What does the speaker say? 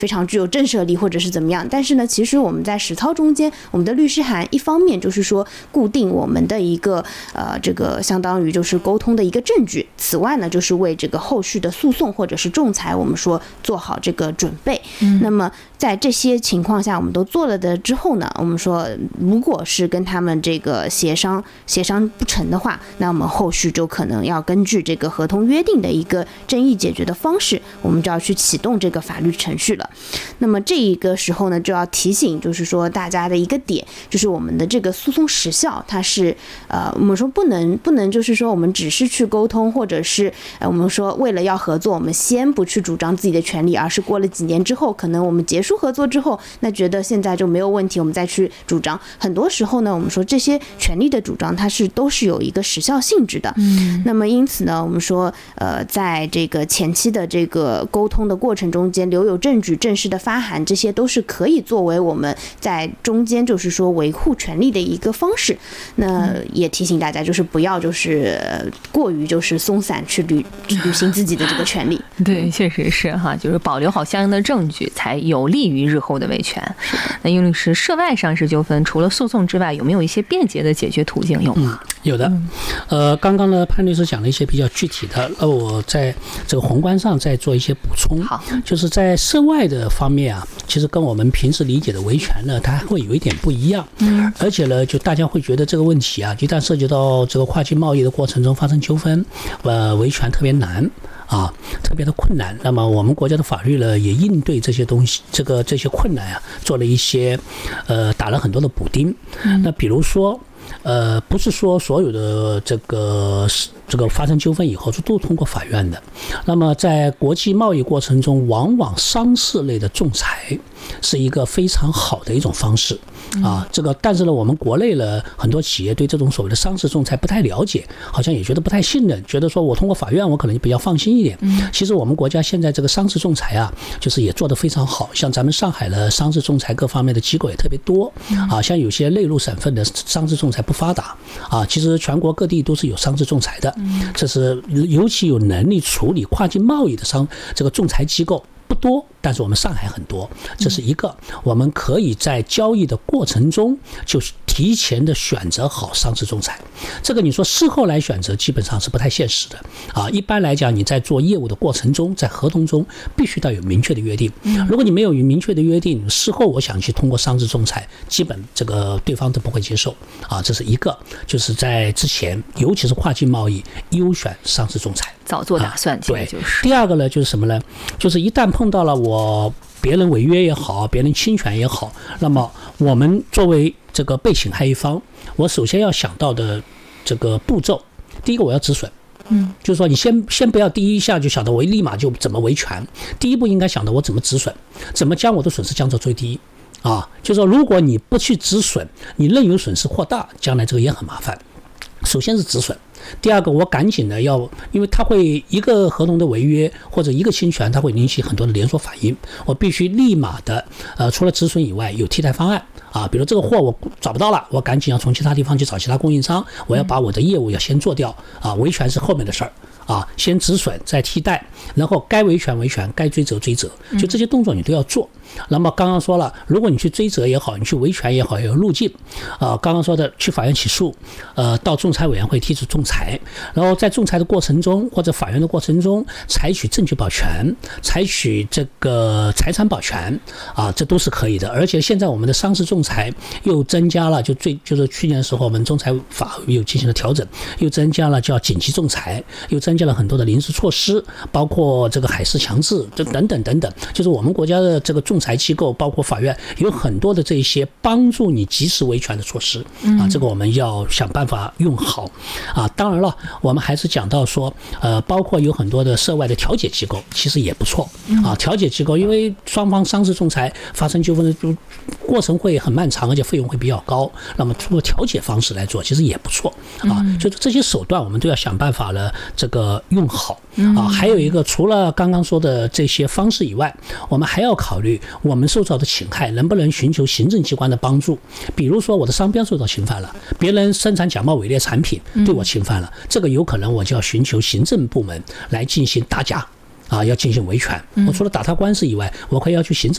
非常具有震慑力或者是怎么样，但是呢，其实我们在实操中间，我们的律师函一方面就是说固定我们的一个这个相当于就是沟通的一个证据，此外呢，就是为这个后续的诉讼或者是仲裁，我们说做好这个准备。那么在这些情况下，我们都做了的之后呢，我们说如果是跟他们这个协商不成的话，那我们后续就可能要根据这个合同约定的一个争议解决的方式，我们就要去启动这个法律程序了。那么这一个时候呢，就要提醒，就是说大家的一个点，就是我们的这个诉讼时效，它是我们说不能就是说我们只是去沟通，或者是我们说为了要合作，我们先不去主张自己的权利，而是过了几年之后，可能我们结束合作之后，那觉得现在就没有问题，我们再去主张。很多时候呢，我们说这些权利的主张，它都是有一个时效性质的。那么因此呢，我们说在这个前期的这个沟通的过程中间，留有证据、正式的发函，这些都是可以作为我们在中间就是说维护权利的一个方式。那也提醒大家，就是不要就是过于就是松散去履行自己的这个权利。 对，确实是哈，就是保留好相应的证据，才有利于日后的维权。那殷律师，涉外商事纠纷除了诉讼之外，有没有一些便捷的解决途径？有吗？ 有的。刚刚呢，潘律师讲了一些比较具体的，我在这个宏观上再做一些补充。 好， 就是在涉外的方面啊，其实跟我们平时理解的维权呢，它会有一点不一样。而且呢，就大家会觉得这个问题啊，一旦涉及到这个跨境贸易的过程中发生纠纷，维权特别难。特别的困难。那么我们国家的法律呢，也应对这些东西，这些困难啊，做了一些打了很多的补丁。那比如说不是说所有的这个发生纠纷以后都通过法院的。那么在国际贸易过程中，往往商事类的仲裁是一个非常好的一种方式但是呢，我们国内呢很多企业对这种所谓的商事仲裁不太了解，好像也觉得不太信任，觉得说我通过法院我可能比较放心一点。其实我们国家现在这个商事仲裁啊，就是也做得非常好，像咱们上海的商事仲裁各方面的机构也特别多像有些内陆省份的商事仲裁不发达其实全国各地都是有商事仲裁的。这是尤其有能力处理跨境贸易的这个仲裁机构不多，但是我们上海很多。这是一个，我们可以在交易的过程中就提前的选择好商事仲裁。这个你说事后来选择基本上是不太现实的一般来讲，你在做业务的过程中，在合同中必须要有明确的约定。如果你没有明确的约定，事后我想去通过商事仲裁，基本这个对方都不会接受这是一个，就是在之前，尤其是跨境贸易，优选商事仲裁， 早做打算。 对，第二个呢，就是什么呢？就是一旦碰到了别人违约也好，别人侵权也好，那么我们作为这个被侵害一方，我首先要想到的这个步骤，第一个我要止损。就是说你先不要第一下就想到我立马就怎么维权，第一步应该想到我怎么止损，怎么将我的损失降到最低就是说如果你不去止损，你任由损失扩大，将来这个也很麻烦。首先是止损，第二个我赶紧的因为它会一个合同的违约或者一个侵权，它会引起很多的连锁反应，我必须立马的除了止损以外有替代方案比如这个货我找不到了，我赶紧要从其他地方去找其他供应商，我要把我的业务要先做掉维权是后面的事儿先止损再替代，然后该维权维权，该追责追责，就这些动作你都要做。那么刚刚说了，如果你去追责也好，你去维权也好，也有路径刚刚说的去法院起诉到仲裁委员会提出仲裁，然后在仲裁的过程中或者法院的过程中采取证据保全，采取这个财产保全这都是可以的。而且现在我们的商事仲裁又增加了，就是去年的时候我们仲裁法又进行了调整，又增加了叫紧急仲裁，又增加了很多的临时措施，包括这个海事强制等等等等，就是我们国家的这个仲裁机构包括法院有很多的这些帮助你及时维权的措施这个我们要想办法用好当然了，我们还是讲到说包括有很多的涉外的调解机构其实也不错调解机构因为双方商事仲裁发生纠纷的过程会很漫长，而且费用会比较高，那么通过调解方式来做其实也不错就是这些手段我们都要想办法了这个用好还有一个除了刚刚说的这些方式以外，我们还要考虑我们受到的侵害能不能寻求行政机关的帮助。比如说我的商标受到侵犯了，别人生产假冒伪劣产品对我侵犯了，这个有可能我就要寻求行政部门来进行打假要进行维权。我除了打他官司以外，我可以要去行政